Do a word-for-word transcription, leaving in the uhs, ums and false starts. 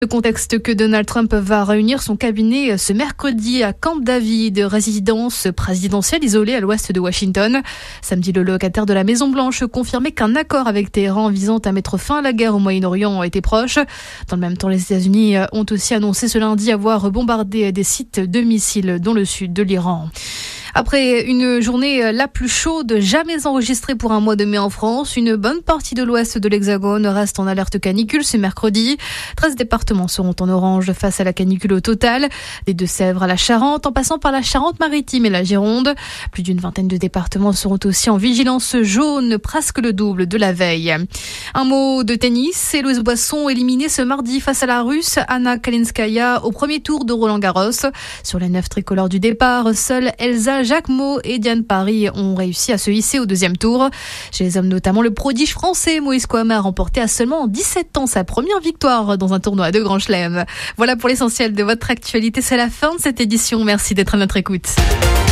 Le contexte que Donald Trump va réunir son cabinet ce mercredi à Camp David, résidence présidentielle isolée à l'ouest de Washington. Samedi, le locataire de la Maison-Blanche confirmait qu'un accord avec Téhéran visant à mettre fin à la guerre au Moyen-Orient était proche. Dans le même temps, les États-Unis ont aussi annoncé ce lundi avoir bombardé des sites de missiles dans le sud de l'Iran. Après une journée la plus chaude jamais enregistrée pour un mois de mai en France, une bonne partie de l'ouest de l'Hexagone reste en alerte canicule ce mercredi. treize départements seront en orange face à la canicule au total, des Deux-Sèvres à la Charente, en passant par la Charente-Maritime et la Gironde. Plus d'une vingtaine de départements seront aussi en vigilance jaune, presque le double de la veille. Un mot de tennis, Héloïse Boisson éliminée ce mardi face à la Russe Anna Kalinskaya au premier tour de Roland-Garros. Sur les neuf tricolores du départ, seule Elsa Jacquemot et Diane Paris ont réussi à se hisser au deuxième tour. Chez les hommes notamment, le prodige français Moïse Kouama a remporté à seulement dix-sept ans sa première victoire dans un tournoi de Grand Chelem. Voilà pour l'essentiel de votre actualité, c'est la fin de cette édition. Merci d'être à notre écoute.